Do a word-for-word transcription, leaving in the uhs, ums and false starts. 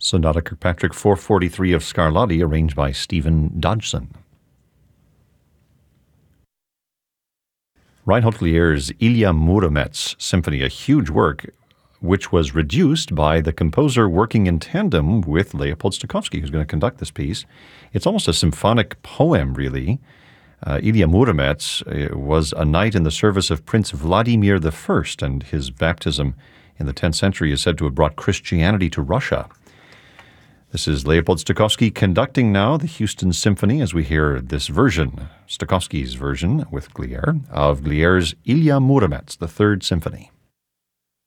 Sonata Kirkpatrick four forty-three of Scarlatti, arranged by Stephen Dodgson. Reinhold Glier's Ilya Muromets Symphony, a huge work which was reduced by the composer working in tandem with Leopold Stokowski, who's going to conduct this piece. It's almost a symphonic poem, really. Uh, Ilya Muromets uh, was a knight in the service of Prince Vladimir the First, and his baptism in the tenth century is said to have brought Christianity to Russia. This is Leopold Stokowski conducting now the Houston Symphony as we hear this version, Stokowski's version with Glier, of Glier's Ilya Muromets, the Third Symphony.